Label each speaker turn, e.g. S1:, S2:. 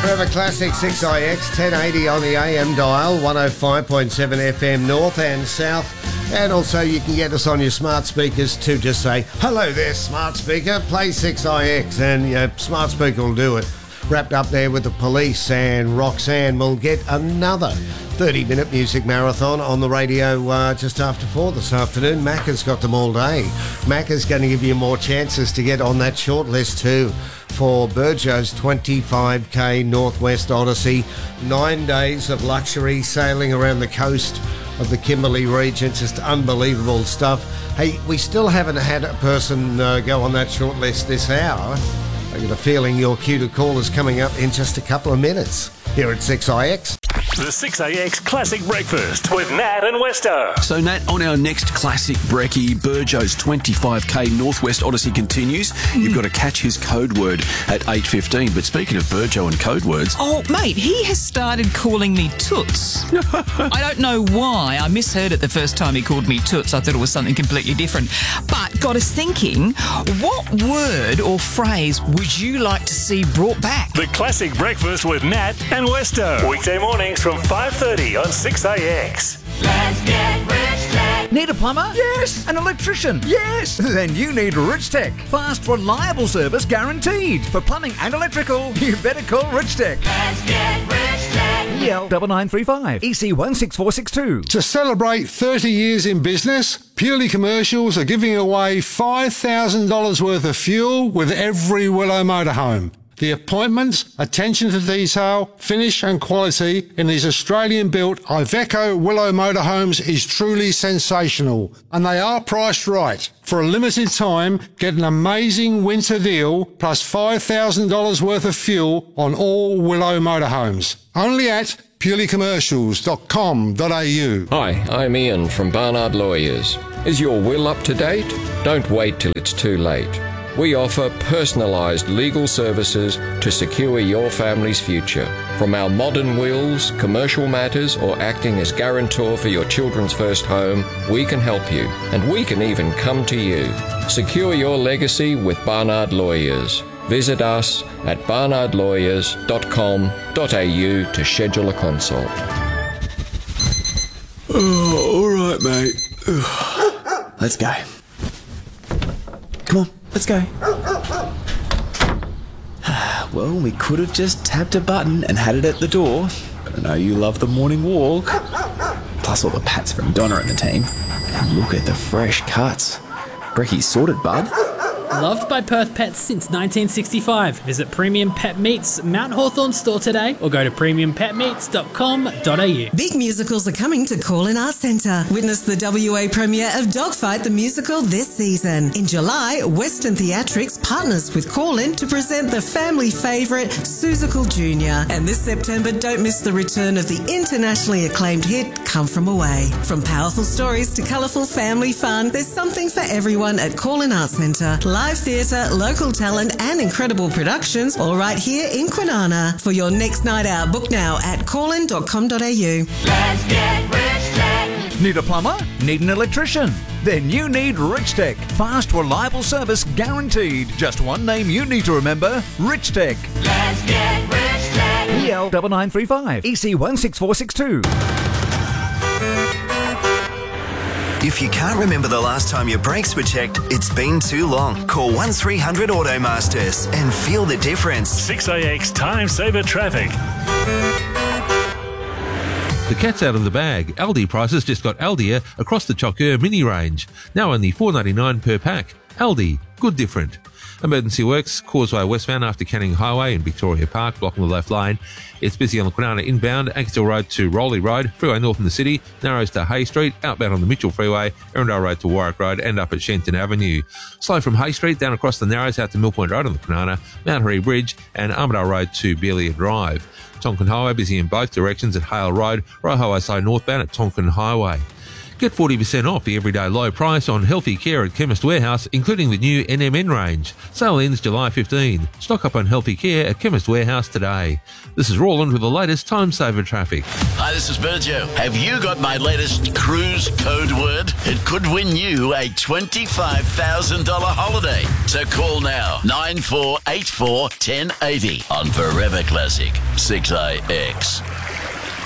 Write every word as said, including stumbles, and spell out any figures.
S1: Forever Classic six I X, ten eighty on the A M dial, one oh five point seven F M north and south. And also you can get us on your smart speakers to just say, hello there, smart speaker, play six I X, and your smart speaker will do it. Wrapped up there with the Police, and Roxanne will get another thirty-minute music marathon on the radio uh, just after four this afternoon. Macca's got them all day. Macca's going to give you more chances to get on that short list too for Burjo's twenty-five K Northwest Odyssey. Nine days of luxury sailing around the coast of the Kimberley region. Just unbelievable stuff. Hey, we still haven't had a person uh, go on that short list this hour. I got a feeling your cue to call is coming up in just a couple of minutes here at six I X.
S2: The six A X Classic Breakfast with Nat and Westo.
S3: So, Nat, on our next Classic Brekkie, Burjo's twenty-five K Northwest Odyssey continues. Mm. You've got to catch his code word at eight fifteen. But speaking of Burjo and code words...
S4: Oh, mate, he has started calling me Toots. I don't know why. I misheard it the first time he called me Toots. I thought it was something completely different. But got us thinking, what word or phrase would you like to see brought back?
S2: The Classic Breakfast with Nat and Westo. Weekday mornings from five thirty on six A X.
S5: Let's get Rich Tech.
S6: Need a plumber? Yes. An electrician? Yes. Then you need Rich Tech. Fast, reliable service guaranteed. For plumbing and electrical, you better call Rich Tech.
S5: Let's get Rich Tech.
S6: E L nine nine three five, E C one six four six two.
S7: To celebrate thirty years in business, Purely Commercials are giving away five thousand dollars worth of fuel with every Willow motorhome. The appointments, attention to detail, finish and quality in these Australian-built Iveco Willow motorhomes is truly sensational, and they are priced right. For a limited time, get an amazing winter deal plus five thousand dollars worth of fuel on all Willow motorhomes. Only at purely commercials dot com dot a u.
S8: Hi, I'm Ian from Barnard Lawyers. Is your will up to date? Don't wait till it's too late. We offer personalised legal services to secure your family's future. From our modern wills, commercial matters, or acting as guarantor for your children's first home, we can help you, and we can even come to you. Secure your legacy with Barnard Lawyers. Visit us at barnard lawyers dot com dot a u to schedule a consult.
S3: Oh, all right, mate. Let's go. Come on. Let's go. Well, we could have just tapped a button and had it at the door, but I know you love the morning walk. Plus all the pats from Donna and the team. And look at the fresh cuts. Brekkie's sorted, bud.
S9: Loved by Perth Pets since nineteen sixty-five. Visit Premium Pet Meats Mount Hawthorn store today or go to premium pet meats dot com dot a u.
S10: Big musicals are coming to Call-In Arts Centre. Witness the W A premiere of Dogfight the Musical this season. In July, Western Theatrics partners with Call-In to present the family favourite Seussical Junior And this September, don't miss the return of the internationally acclaimed hit Come From Away. From powerful stories to colourful family fun, there's something for everyone at Call-In Arts Centre. Live theatre, local talent and incredible productions all right here in Kwinana. For your next night out, book now at call in dot com dot a u.
S5: Let's get Rich Tech.
S6: Need a plumber? Need an electrician? Then you need Rich Tech. Fast, reliable service guaranteed. Just one name you need to remember, Rich Tech.
S5: Let's get Rich Tech.
S6: E L nine nine three five, E C one six four six two.
S11: If you can't remember the last time your brakes were checked, it's been too long. Call one three hundred Automasters and feel the difference.
S2: six A X Time Saver Traffic.
S12: The cat's out of the bag. Aldi prices just got Aldier across the Chocker mini range. Now only four dollars ninety-nine per pack. Aldi, good different. Emergency works, Causeway westbound after Canning Highway in Victoria Park, blocking the left lane. It's busy on the Kwinana inbound, Ankersdale Road to Rowley Road, Freeway North in the city, narrows to Hay Street, outbound on the Mitchell Freeway, Erindale Road to Warwick Road, and up at Shenton Avenue. Slow from Hay Street down across the Narrows out to Mill Point Road on the Kwinana, Mount Harry Bridge, and Armadale Road to Beelia Drive. Tonkin Highway busy in both directions at Hale Road, Roe Highway side northbound at Tonkin Highway. Get forty percent off the everyday low price on healthy care at Chemist Warehouse, including the new N M N range. Sale ends July fifteenth. Stock up on healthy care at Chemist Warehouse today. This is Roland with the latest time saver traffic.
S13: Hi, this is Berjo. Have you got my latest cruise code word? It could win you a twenty-five thousand dollars holiday. So call now, nine four eight four, one zero eight zero on Forever Classic six A X.